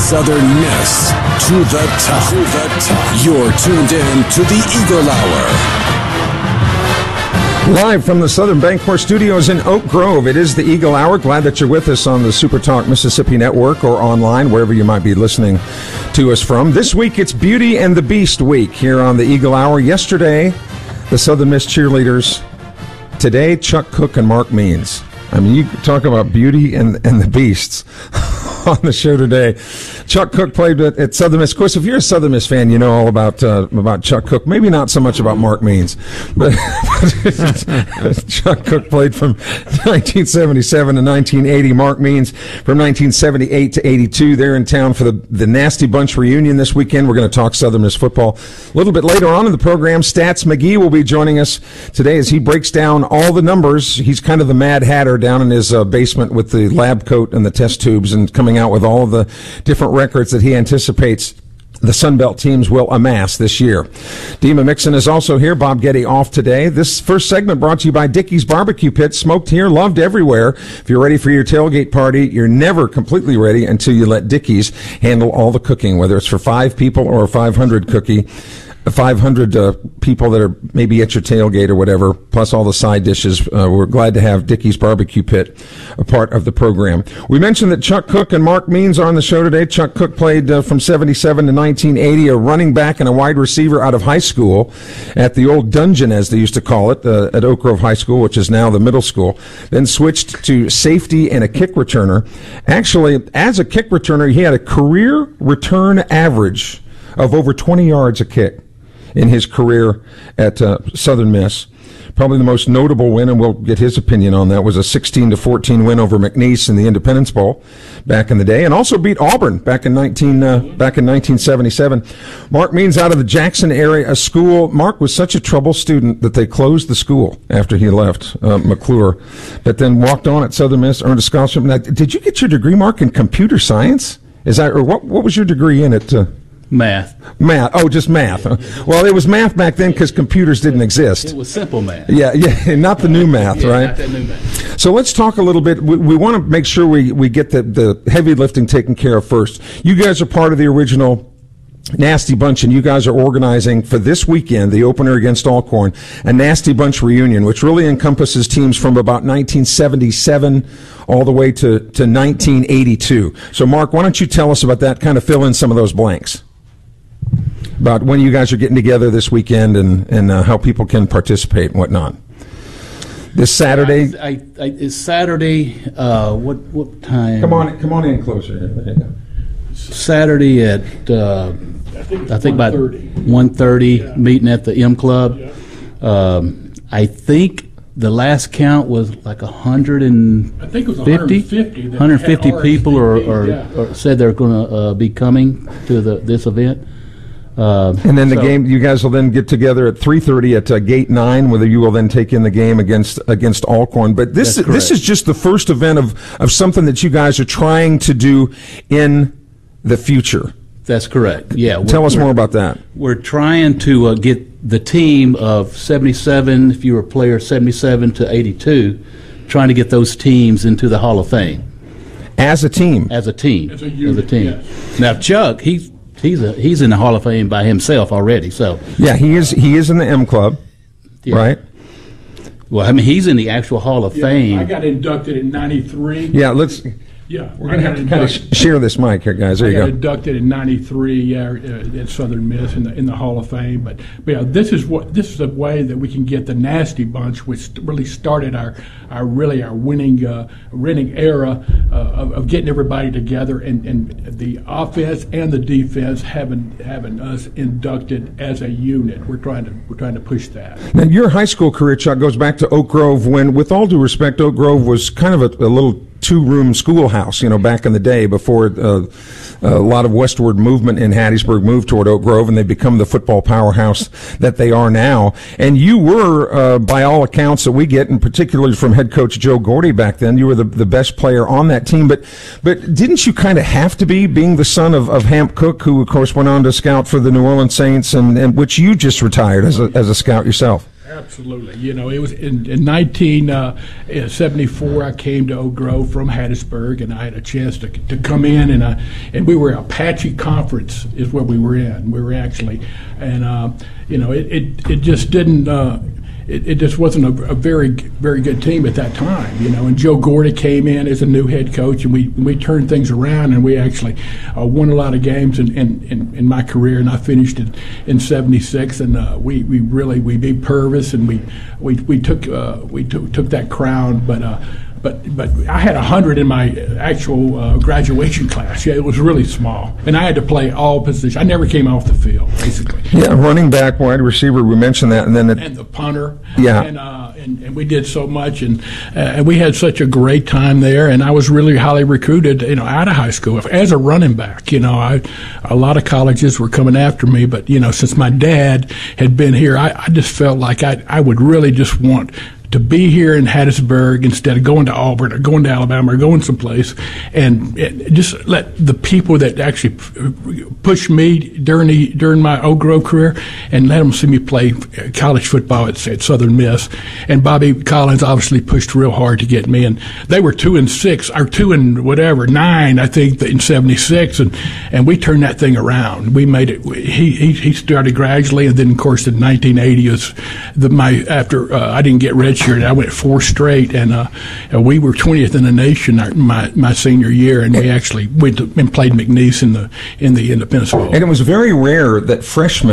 Southern Miss to the top. You're tuned in to the Eagle Hour. Live from the Southern Bancorp Studios in Oak Grove, it is the Eagle Hour. Glad that you're with us on the Super Talk Mississippi Network or online, wherever you might be listening to us from. This week, it's Beauty and the Beast week here on the Eagle Hour. Yesterday, the Southern Miss cheerleaders. Today, Chuck Cook and Mark Means. I mean, you talk about Beauty and the Beasts on the show today. Chuck Cook played at Southern Miss. Of course, if you're a Southern Miss fan, you know all about Chuck Cook. Maybe not so much about Mark Means, but Chuck Cook played from 1977 to 1980. Mark Means from 1978 to 82. They're in town for the Nasty Bunch reunion this weekend. We're going to talk Southern Miss football a little bit later on in the program. Stats McGee will be joining us today as he breaks down all the numbers. He's kind of the Mad Hatter down in his basement with the lab coat and the test tubes and coming out with all of the different records that he anticipates the Sunbelt teams will amass this year. Dima Mixon is also here. Bob Getty off today. This first segment brought to you by Dickey's Barbecue Pit. Smoked here, loved everywhere. If you're ready for your tailgate party, you're never completely ready until you let Dickey's handle all the cooking, whether it's for 5 people or a 500 people that are maybe at your tailgate or whatever, plus all the side dishes. We're glad to have Dickey's Barbecue Pit a part of the program. We mentioned that Chuck Cook and Mark Means are on the show today. Chuck Cook played from 77 to 1980, a running back and a wide receiver out of high school at the old dungeon, as they used to call it, at Oak Grove High School, which is now the middle school. Then switched to safety and a kick returner. Actually, as a kick returner, he had a career return average of over 20 yards a kick in his career at Southern Miss. Probably the most notable win, and we'll get his opinion on that, was a 16-14 win over McNeese in the Independence Bowl back in the day, and also beat Auburn back in 1977. Mark Means out of the Jackson area school. Mark was such a trouble student that they closed the school after he left McClure, but then walked on at Southern Miss, earned a scholarship. Now, did you get your degree, Mark, in computer science? Is that, or what was your degree in it? Math. Oh, just math. Well, it was math back then because computers didn't exist. It was simple math. Yeah, not the new math, right? Not that new math. So let's talk a little bit. We want to make sure we get the heavy lifting taken care of first. You guys are part of the original Nasty Bunch, and you guys are organizing for this weekend, the opener against Alcorn, a Nasty Bunch reunion, which really encompasses teams from about 1977 all the way to 1982. So, Mark, why don't you tell us about that, kind of fill in some of those blanks about when you guys are getting together this weekend and how people can participate and whatnot. This Saturday? It's Saturday. What time? Come on in closer. There you go. Saturday at I think about 1:30, meeting at the M Club. Yeah. I think the last count was like 150. I think it was 150. 150 people or said they're going to be coming to this event. And then the game, you guys will then get together at 3:30 at Gate 9, whether you will then take in the game against Alcorn. But this is just the first event of something that you guys are trying to do in the future. That's correct. Yeah. Tell us more about that. We're trying to get the team of 77, if you were a player, 77 to 82, trying to get those teams into the Hall of Fame. As a team? As a team. As a unit, yes. Now, Chuck, he's in the Hall of Fame by himself already. So yeah, he is in the M Club, yeah. Right? Well, I mean, he's in the actual Hall of Fame. I got inducted in '93. Yeah, we're going to have to kind of share this mic here, guys. There you go. I got inducted in '93 at Southern Miss in the Hall of Fame. But yeah, this is a way that we can get the Nasty Bunch, which really started our winning era of getting everybody together, and the offense and the defense having us inducted as a unit. We're trying to push that. Now, your high school career, Chuck, goes back to Oak Grove, when, with all due respect, Oak Grove was kind of a little two-room schoolhouse, back in the day before a lot of westward movement in Hattiesburg moved toward Oak Grove, and they become the football powerhouse that they are now. And you were, by all accounts that we get, and particularly from head coach Joe Gordy back then, you were the best player on that team. But didn't you kind of have to be, being the son of Hamp Cook, who of course went on to scout for the New Orleans Saints, and which you just retired as a scout yourself? Absolutely. You know, it was in 1974. I came to Oak Grove from Hattiesburg, and I had a chance to come in, and we were Apache Conference is where we were in. We were actually, and you know, it just didn't. It just wasn't a very good team at that time, you know. And Joe Gordy came in as a new head coach, and we turned things around, and we actually won a lot of games in my career. And I finished in '76, and we beat Purvis, and we took that crown, but I had 100 in my actual graduation class. Yeah, it was really small, and I had to play all positions. I never came off the field, basically. Yeah, running back, wide receiver. We mentioned that, and then and the punter. Yeah, and we did so much, and we had such a great time there. And I was really highly recruited, you know, out of high school as a running back. You know, a lot of colleges were coming after me, but you know, since my dad had been here, I just felt like I would really just want to be here in Hattiesburg instead of going to Auburn or going to Alabama or going someplace, and just let the people that actually pushed me during my Oak Grove career, and let them see me play college football at Southern Miss. And Bobby Collins obviously pushed real hard to get me, and they were 2-6 or 2-9, I think, in '76, and we turned that thing around. We made it. He started gradually, and then of course in 1980 was after I didn't get redshirt. I went 4 straight, and we were 20th in the nation my senior year, and we actually went and played McNeese in the Independence Bowl. And it was very rare that freshmen